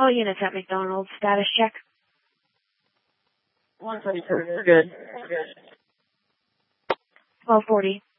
All units at McDonald's. Status check. 124, we're good. 1240.